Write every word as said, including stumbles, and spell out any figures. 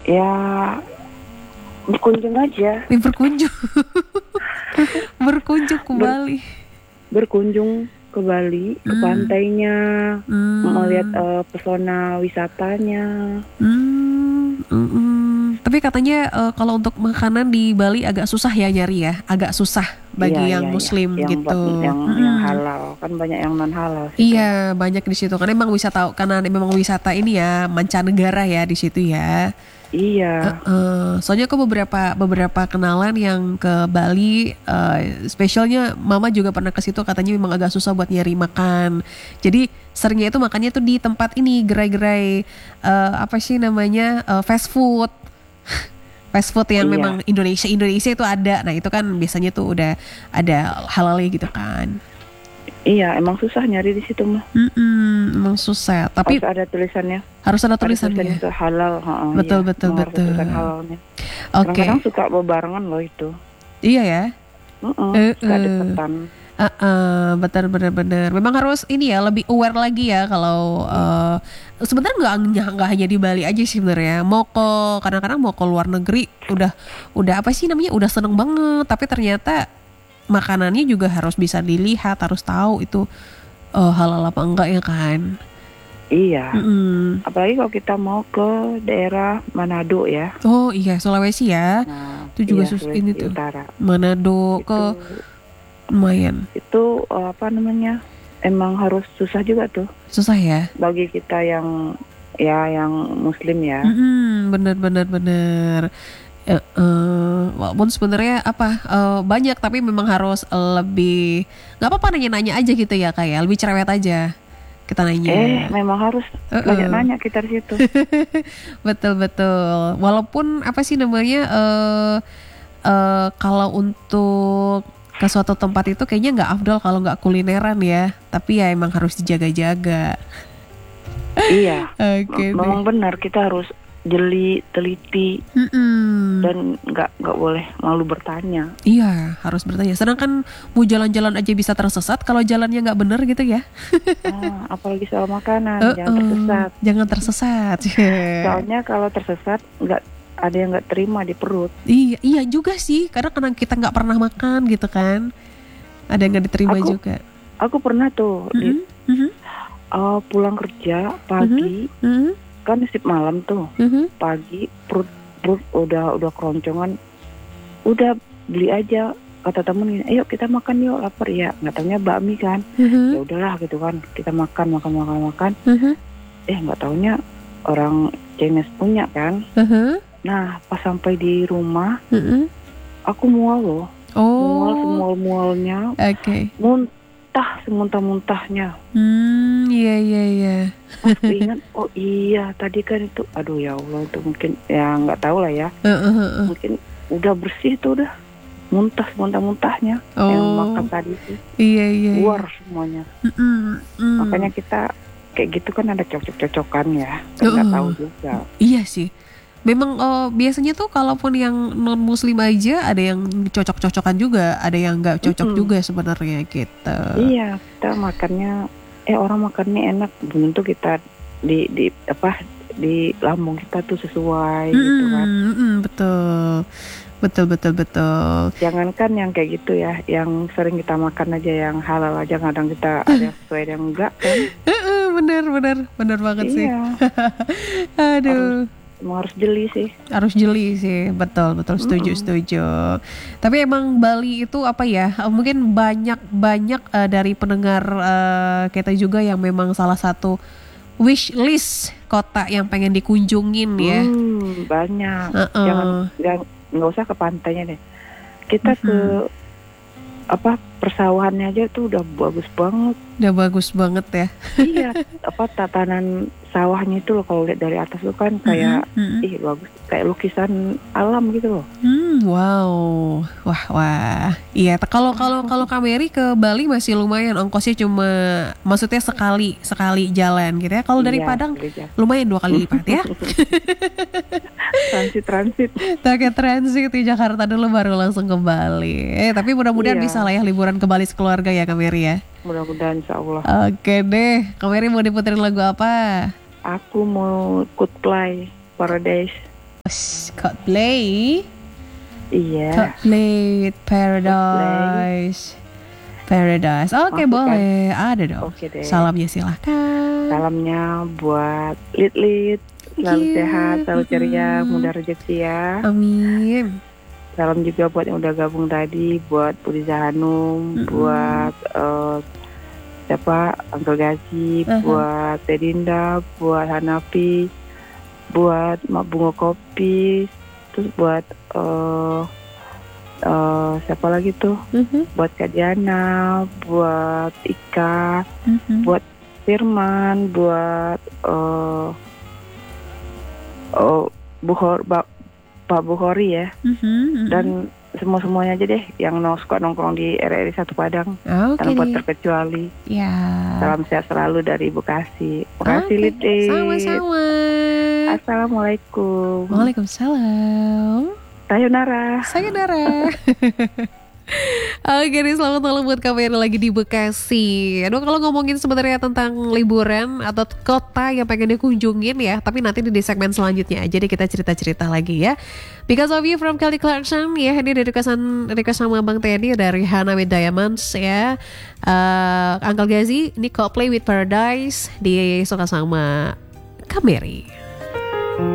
Ya berkunjung aja. Nih, berkunjung. Berkunjung ke Ber, Bali. berkunjung ke Bali, ke Hmm. pantainya, melihat Hmm. uh, pesona wisatanya. Hmm. Hmm. Tapi katanya uh, kalau untuk makanan di Bali agak susah ya nyari ya, agak susah Iya, bagi yang iya, iya. Muslim Yang ba- gitu. yang yang Hmm. halal kan banyak yang non halal situ. Iya, banyak di situ. Karena emang wisata, karena memang wisata ini ya mancanegara ya di situ ya. Iya, Heeh. Soalnya aku beberapa beberapa kenalan yang ke Bali, eh, spesialnya Mama juga pernah ke situ, katanya memang agak susah buat nyari makan. Jadi seringnya itu makannya tuh di tempat ini gerai-gerai, eh, apa sih namanya, eh, fast food. Fast food yang iya, memang Indonesia Indonesia itu ada. Nah itu kan biasanya tuh udah ada halalnya gitu kan. iya. Emang susah nyari di situ mah. Mm-mm, emang susah. Tapi Harus ada tulisannya. harus ada Ada tulisannya tulisannya. itu halal. Heeh, iya. Betul betul Emang harus ada betul. tulisan halalnya. Kadang-kadang Oke. suka bebarengan loh itu. Iya ya. Heeh, Eh, suka eh. deketan. Uh, benar benar benar. Memang harus ini ya, lebih aware lagi ya kalau uh, sebenarnya nggak nggak hanya di Bali aja sih sebenarnya. Mau ke kadang-kadang mau ke luar negeri udah udah apa sih namanya udah seneng banget, tapi ternyata makanannya juga harus bisa dilihat, harus tahu itu uh, halal apa enggak ya kan. Iya. Mm-mm. Apalagi kalau kita mau ke daerah Manado ya. Oh iya, Sulawesi ya. Nah, Itu juga iya sus ini Sulawesi tuh. Utara. Manado Itu ke lumayan. itu eh, apa namanya? Emang harus susah juga tuh Susah ya. bagi kita yang ya yang Muslim ya. Mm-mm, bener bener bener. Eh, eh, walaupun sebenarnya apa eh, banyak tapi memang harus lebih nggak apa-apa nanya-nanya aja gitu ya kayak lebih cerewet aja kita Eh, nanya. memang harus banyak Eh-eh. nanya kita di situ. Betul betul. Walaupun apa sih namanya eh eh, kalau untuk ke suatu tempat itu kayaknya nggak afdol kalau nggak kulineran ya. Tapi ya emang harus dijaga-jaga. Iya, Oke m- deh. memang benar kita harus jeli, teliti Mm-mm. dan nggak nggak boleh malu bertanya. Iya, harus bertanya. Sedangkan mau jalan-jalan aja bisa tersesat kalau jalannya nggak bener gitu ya. Ah, apalagi soal makanan, jangan Heeh, tersesat. jangan tersesat. Soalnya kalau tersesat nggak ada yang nggak terima di perut. Iya, iya juga sih. Karena karena kita nggak pernah makan gitu kan. Ada yang nggak diterima Aku juga. aku pernah tuh di Mhm, mhm, uh, pulang kerja mhm, pagi mhm, kan shift malam tuh. mhm, Pagi perut perut udah udah keroncongan, udah beli aja kata temen gini, ayo kita makan yuk lapar ya, nggak taunya bakmi kan, mhm, ya udahlah gitu kan kita makan makan makan makan, mhm, eh nggak taunya orang Chinese punya kan. mhm, Nah pas sampai di rumah mhm. aku mual loh, mual Oh, semual mualnya, oke. muntah semuntah-muntahnya. Hmm, iya iya iya. Pas keinget, oh iya tadi kan itu, aduh ya Allah itu mungkin ya nggak tahu lah ya, Heeh, heeh. mungkin udah bersih tuh udah muntah semuntah-muntahnya yang makan Oh, tadi sih iya iya iya. keluar semuanya. Mm-mm, mm. Makanya kita kayak gitu kan ada cocok-cocokan ya, kan nggak tahu Heeh. juga. Iya sih. Memang oh, biasanya tuh kalaupun yang non muslim aja ada yang cocok-cocokan juga, ada yang nggak cocok Mm-mm. juga sebenarnya gitu. Iya kita makannya, eh orang makannya enak, belum tentu kita di di apa di lambung kita tuh sesuai gitu kan. Mm-mm, mm-mm, betul, betul betul betul. Jangankan yang kayak gitu ya, yang sering kita makan aja yang halal aja kadang kita ada yang sesuai ada yang enggak kan. Heeh, bener bener bener banget sih. Iya, harus Aduh. emang harus jeli sih. Harus jeli sih, betul betul setuju Mm-mm. setuju. Tapi emang Bali itu apa ya? eh, Mungkin banyak banyak eh, dari pendengar eh, kita juga yang memang salah satu wish list kota yang pengen dikunjungin ya. Hmm, banyak. Jangan Heeh. nggak nggak usah ke pantainya deh. Kita ke Mhm. apa persawahannya aja tuh udah bagus banget. Udah bagus banget ya. Iya, apa tatanan sawahnya itu loh kalau lihat dari atas tuh kan kayak Mhm, mhm. ih bagus, kayak lukisan alam gitu loh. Hmm, wow, wah, wah, iya. t- Kalau kalau kalau Kameri ke Bali masih lumayan, ongkosnya cuma, maksudnya sekali sekali jalan gitu ya. Kalau dari Iya, Padang gereja. lumayan dua kali lipat ya. Transit-transit. Pakai transit di Jakarta dulu baru langsung ke Bali. Eh, tapi mudah-mudahan bisa Iya, lah ya liburan ke Bali sekeluarga ya Kameri ya. mudah-mudahan insya Allah. Oke deh, Kameri mau diputerin lagu apa? Aku mau Coldplay Paradise. Coldplay. Iya. Coldplay with Paradise. Paradise. Oke, Masuk kan? boleh. Ada dong. Oke deh. Salamnya silahkan. Salamnya buat Lit-Lit, selalu Thank you. sehat, selalu ceria, Mm-mm. mudah rezeki ya. Amin. Salam juga buat yang udah gabung tadi, buat Budi Zahanum, Mm-mm. buat eh, siapa Uncle Gazi, Aha. buat Tedinda, buat Hanafi, buat Mak Bunga Kopi, terus buat eh eh, siapa lagi tuh, Mhm, buat Kak Diana, buat Ika, mhm. buat Firman, buat eh oh, Buhor, Ba- Pak Buhori ya, Mhm, mhm. dan semua-semuanya aja deh yang no, suka nongkrong di R R I satu Padang, Oke tanpa deh. terkecuali. Ya. Salam sehat selalu dari Bekasi. Makasih Oke, Litit. sama-sama. Assalamualaikum. Waalaikumsalam. Sayonara. Sayonara. Oke nih, selamat malam buat kamu yang lagi di Bekasi. Aduh, kalau ngomongin sebenarnya tentang liburan atau kota yang pengen dikunjungin ya, tapi nanti di segmen selanjutnya aja deh kita cerita-cerita lagi ya. Because of You from Kelly Clarkson ya, ini dari requestan request sama Bang Teddy dari Hana with Diamonds ya. Uh, Uncle Gazi, ini Coldplay with Paradise, disuka sama Kameri.